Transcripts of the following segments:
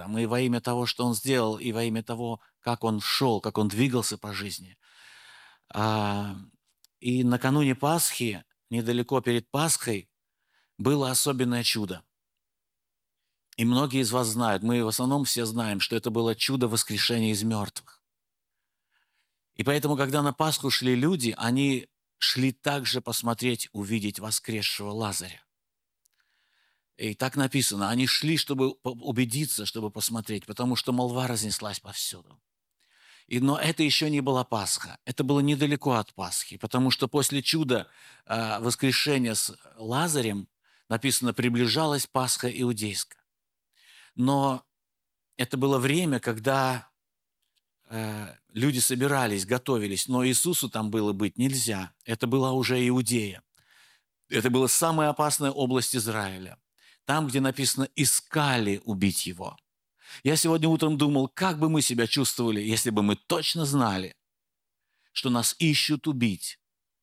мы во имя того, что Он сделал, и во имя того, как Он шел, как Он двигался по жизни. А, И накануне Пасхи, недалеко перед Пасхой, было особенное чудо. И многие из вас знают, мы в основном все знаем, что это было чудо воскрешения из мертвых. И поэтому, когда на Пасху шли люди, они шли также посмотреть, увидеть воскресшего Лазаря. И так написано, они шли, чтобы убедиться, чтобы посмотреть, потому что молва разнеслась повсюду. Но это еще не была Пасха, это было недалеко от Пасхи, потому что после чуда воскрешения с Лазарем, написано, приближалась Пасха иудейская. Но это было время, когда люди собирались, готовились, но Иисусу там было быть нельзя. Это была уже Иудея. Это была самая опасная область Израиля. Там, где написано «искали убить его». Я сегодня утром думал, как бы мы себя чувствовали, если бы мы точно знали, что нас ищут убить.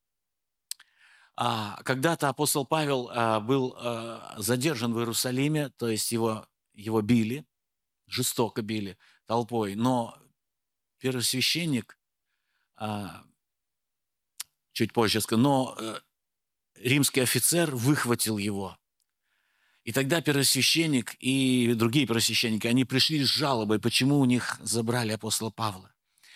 Когда-то апостол Павел был задержан в Иерусалиме, то есть его били, жестоко били толпой, но первосвященник, чуть позже скажу, но римский офицер выхватил его. И тогда первосвященник и другие первосвященники, они пришли с жалобой, почему у них забрали апостола Павла.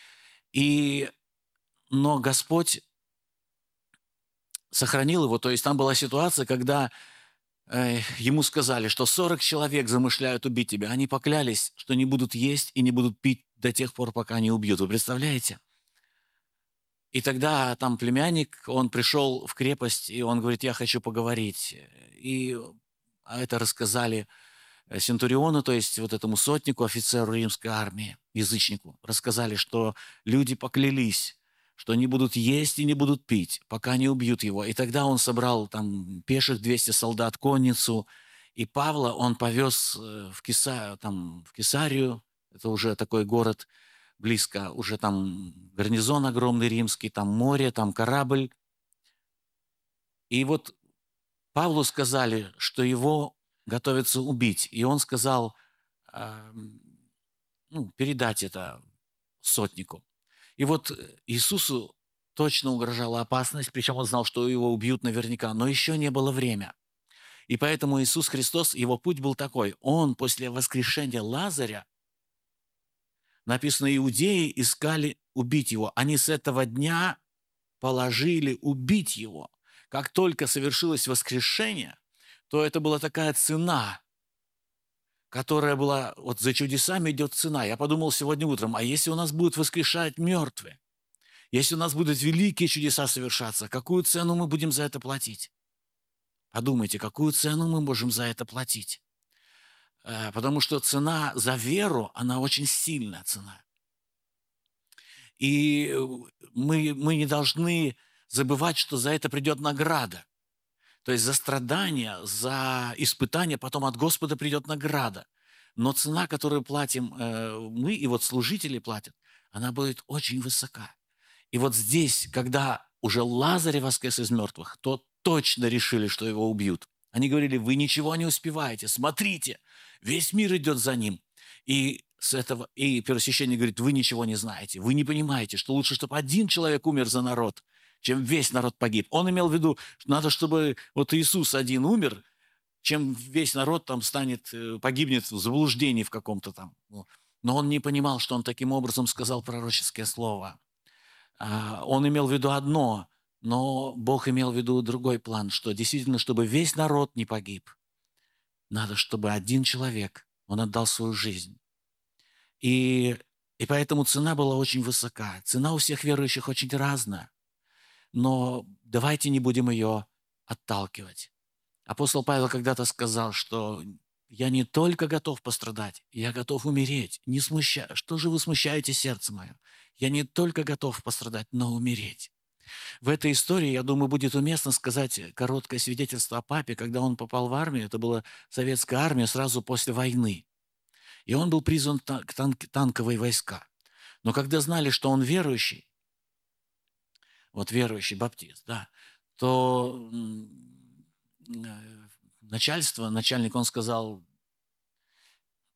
Но Господь сохранил его, то есть там была ситуация, когда ему сказали, что 40 человек замышляют убить тебя. Они поклялись, что не будут есть и не будут пить до тех пор, пока не убьют. Вы представляете? И тогда там племянник, он пришел в крепость, и он говорит, я хочу поговорить. Это рассказали Сентуриону, то есть вот этому сотнику, офицеру римской армии, язычнику, рассказали, что люди поклялись, что не будут есть и не будут пить, пока не убьют его. И тогда он собрал там пеших 200 солдат, конницу, и Павла он повез в Кесарию, это уже такой город близко, уже там гарнизон огромный римский, там море, там корабль. И вот Павлу сказали, что его готовятся убить, и он сказал, а, передать это сотнику. И вот Иисусу точно угрожала опасность, причем он знал, что его убьют наверняка, но еще не было время. И поэтому Иисус Христос, его путь был такой. Он после воскрешения Лазаря, написано, иудеи искали убить его. Они с этого дня положили убить его. Как только совершилось воскрешение, то это была такая цена, которая была, вот за чудесами идет цена. Я подумал сегодня утром, а если у нас будут воскрешать мертвые, если у нас будут великие чудеса совершаться, какую цену мы будем за это платить? Подумайте, какую цену мы можем за это платить? Потому что цена за веру, она очень сильная цена. И мы не должны забывать, что за это придет награда. То есть за страдания, за испытания потом от Господа придет награда. Но цена, которую платим мы, и вот служители платят, она будет очень высока. И вот здесь, когда уже Лазарь воскрес из мертвых, то точно решили, что его убьют. Они говорили, вы ничего не успеваете, смотрите, весь мир идет за ним. И первосвященник говорит, вы ничего не знаете, вы не понимаете, что лучше, чтобы один человек умер за народ, чем весь народ погиб. Он имел в виду, что надо, чтобы вот Иисус один умер, чем весь народ там погибнет в заблуждении в каком-то там. Но он не понимал, что он таким образом сказал пророческое слово. Он имел в виду одно, но Бог имел в виду другой план, что действительно, чтобы весь народ не погиб, надо, чтобы один человек, он отдал свою жизнь. И поэтому цена была очень высока. Цена у всех верующих очень разная, но давайте не будем ее отталкивать. Апостол Павел когда-то сказал, что я не только готов пострадать, я готов умереть. Не смущай. Что же вы смущаете сердце мое? Я не только готов пострадать, но умереть. В этой истории, я думаю, будет уместно сказать короткое свидетельство о папе, когда он попал в армию. Это была советская армия сразу после войны. И он был призван к танковые войска. Но когда знали, что он верующий, вот верующий баптист, да, то начальник, он сказал,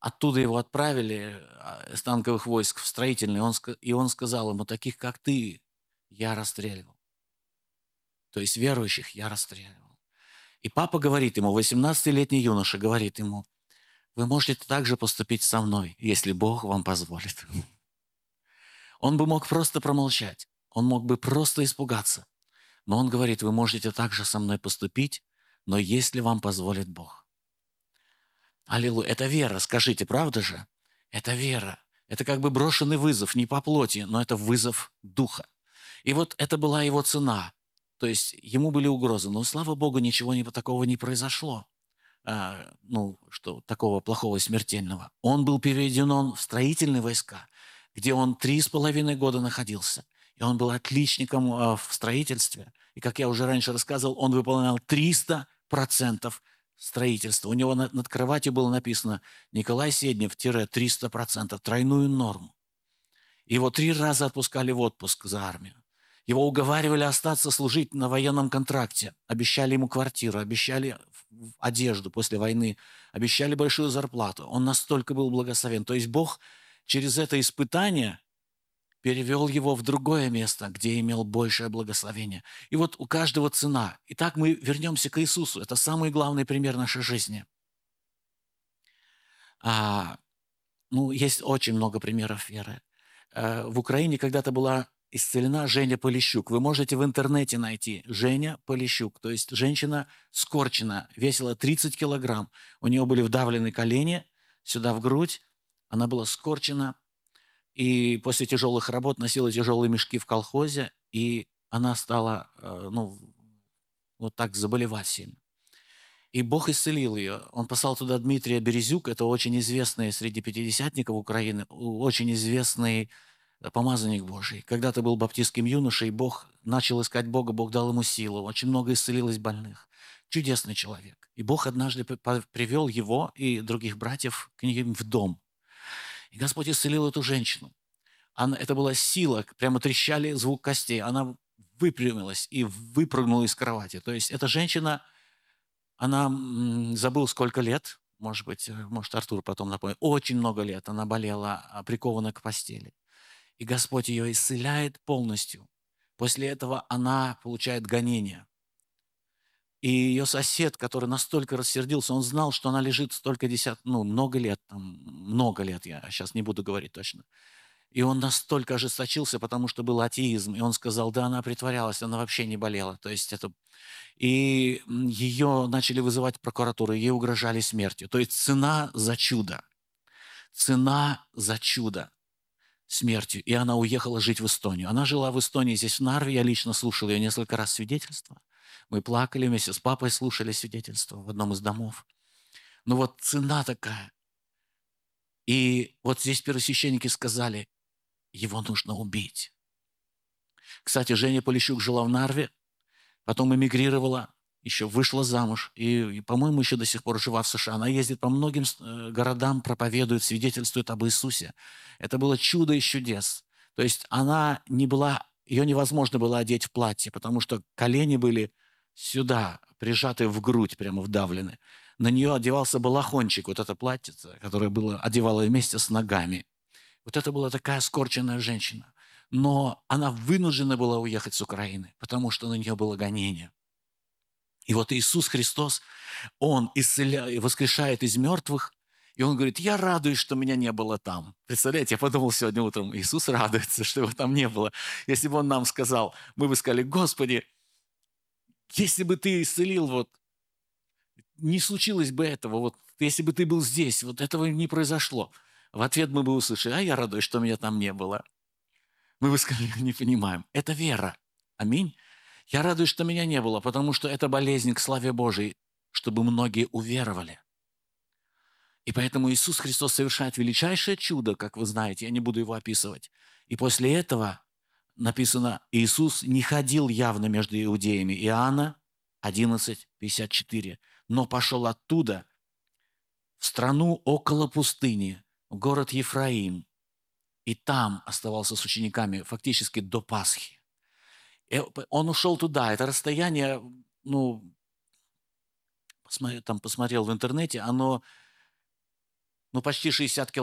Оттуда его отправили, с танковых войск, в строительный. И он сказал ему: таких, как ты, я расстреливал. То есть верующих я расстреливал. И папа говорит ему, 18-летний юноша говорит ему: вы можете так же поступить со мной, если Бог вам позволит. Он бы мог просто промолчать. Он мог бы просто испугаться. Но он говорит: вы можете так же со мной поступить, но если вам позволит Бог. Аллилуйя. Это вера, скажите, правда же? Это вера. Это как бы брошенный вызов, не по плоти, но это вызов духа. И вот это была его цена. То есть ему были угрозы, но, слава Богу, ничего такого не произошло. Что такого плохого, смертельного. Он был переведен в строительные войска, где он 3,5 года находился. И он был отличником в строительстве. И, как я уже раньше рассказывал, он выполнял 300% строительства. У него над кроватью было написано: Николай Седнев-300%, тройную норму. Его 3 раза отпускали в отпуск за армию. Его уговаривали остаться служить на военном контракте. Обещали ему квартиру, обещали одежду после войны, обещали большую зарплату. Он настолько был благословен. То есть Бог через это испытание перевел его в другое место, где имел большее благословение. И вот у каждого цена. Итак, мы вернемся к Иисусу. Это самый главный пример нашей жизни. Есть очень много примеров веры. В Украине когда-то была исцелена Женя Полищук. Вы можете в интернете найти Женя Полищук. То есть женщина скорчена, весила 30 килограмм. У нее были вдавлены колени сюда в грудь. Она была скорчена. И после тяжелых работ носила тяжелые мешки в колхозе. И она стала, вот так заболевать сильно. И Бог исцелил ее. Он послал туда Дмитрия Березюк, это очень известный среди пятидесятников Украины, очень известный помазанник Божий. Когда-то был баптистским юношей, Бог начал искать Бога, Бог дал ему силу. Очень много исцелилось больных. Чудесный человек. И Бог однажды привел его и других братьев к ним в дом. И Господь исцелил эту женщину. Это была сила, прямо трещали звук костей. Она выпрямилась и выпрыгнула из кровати. То есть эта женщина... Она, забыл, сколько лет, может, Артур потом напомнит, очень много лет она болела, прикована к постели. И Господь ее исцеляет полностью. После этого она получает гонение. И ее сосед, который настолько рассердился, он знал, что она лежит много лет, я сейчас не буду говорить точно. И он настолько ожесточился, потому что был атеизм. И он сказал: да, она притворялась, она вообще не болела. То есть это... И ее начали вызывать в прокуратуру, ей угрожали смертью. То есть цена за чудо. Цена за чудо смертью. И она уехала жить в Эстонию. Она жила в Эстонии, здесь в Нарве. Я лично слушал ее несколько раз свидетельства. Мы плакали вместе с папой, слушали свидетельства в одном из домов. Но вот цена такая. И вот здесь первосвященники сказали: его нужно убить. Кстати, Женя Полищук жила в Нарве, потом эмигрировала, еще вышла замуж, и, по-моему, еще до сих пор жива в США. Она ездит по многим городам, проповедует, свидетельствует об Иисусе. Это было чудо из чудес. То есть ее невозможно было одеть в платье, потому что колени были сюда, прижаты в грудь, прямо вдавлены. На нее одевался балахончик, вот это платьице, которое одевало вместе с ногами. Вот это была такая скорченная женщина. Но она вынуждена была уехать с Украины, потому что на нее было гонение. И вот Иисус Христос, Он воскрешает из мертвых, и Он говорит: я радуюсь, что меня не было там. Представляете, я подумал сегодня утром: Иисус радуется, что его там не было. Если бы Он нам сказал, мы бы сказали: Господи, если бы Ты исцелил, не случилось бы этого, если бы Ты был здесь, этого не произошло. В ответ мы бы услышали: а я радуюсь, что меня там не было. Мы бы сказали: не понимаем. Это вера. Аминь. Я радуюсь, что меня не было, потому что это болезнь к славе Божией, чтобы многие уверовали. И поэтому Иисус Христос совершает величайшее чудо, как вы знаете, я не буду его описывать. И после этого написано: Иисус не ходил явно между иудеями. Иоанна 11:54. Но пошел оттуда в страну около пустыни, в город Ефраим, и там оставался с учениками фактически до Пасхи. И он ушел туда. Это расстояние, посмотрел в интернете, оно ну, почти 60